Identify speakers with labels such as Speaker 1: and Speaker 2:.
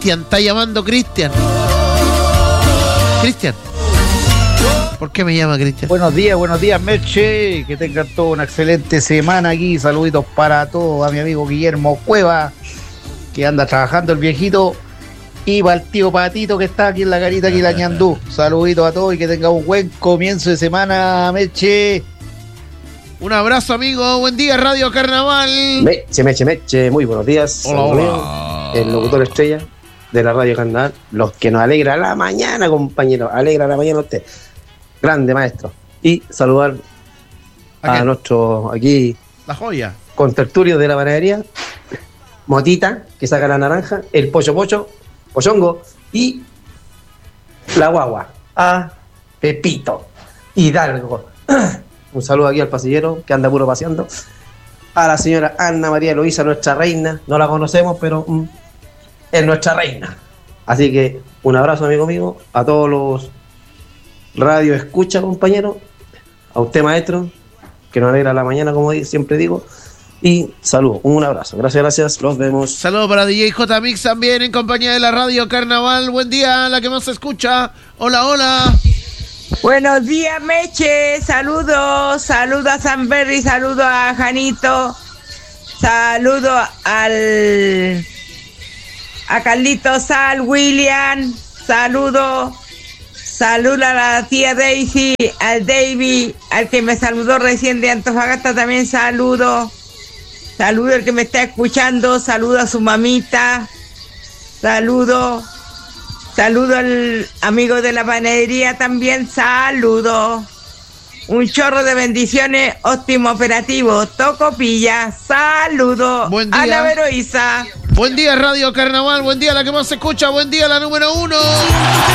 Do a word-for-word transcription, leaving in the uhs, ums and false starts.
Speaker 1: Cristian, está llamando Cristian. Cristian. ¿Por qué me llama Cristian?
Speaker 2: Buenos días, buenos días, Meche. Que tengan toda una excelente semana aquí. Saluditos para todos, a mi amigo Guillermo Cueva, que anda trabajando el viejito. Y para el tío Patito, que está aquí en la carita, aquí en la Ñandú. Saluditos a todos y que tengan un buen comienzo de semana, Meche.
Speaker 1: Un abrazo, amigo. Buen día, Radio Carnaval.
Speaker 3: Meche, Meche, Meche. Muy buenos días.
Speaker 1: Hola, hola.
Speaker 3: El locutor estrella de la Radio Carnaval. Los que nos alegra la mañana, compañeros. Alegra la mañana a usted. Grande maestro. Y saludar a, a nuestro aquí
Speaker 1: La Joya
Speaker 3: contertulio de la panadería, Motita, que saca la naranja, el Pocho Pocho, Pochongo y la guagua, a Pepito Hidalgo. Un saludo aquí al pasillero que anda puro paseando. A la señora Ana María Eloísa, nuestra reina. No la conocemos, pero mm, es nuestra reina. Así que un abrazo, amigo mío, a todos los radio escucha, compañero, a usted, maestro, que nos alegra la mañana, como siempre digo, y saludos, un abrazo, gracias, gracias, los vemos.
Speaker 1: Saludos para D J J Mix también en compañía de la Radio Carnaval. Buen día, la que más se escucha. Hola, hola.
Speaker 4: Buenos días, Meche, saludos, saludos a Sanberry, saludos a Janito, saludos al a Carlitos Sal, William, saludos. Saludos a la tía Daisy, al David, al que me saludó recién de Antofagasta también saludo. Saludo al que me está escuchando, saludo a su mamita, saludo. Saludo al amigo de la panadería también, saludo. Un chorro de bendiciones, óptimo operativo, Tocopilla, saludo.
Speaker 1: Buen día.
Speaker 4: Ana Veroiza.
Speaker 1: Buen día, Radio Carnaval, buen día, la que más se escucha, buen día, la número uno.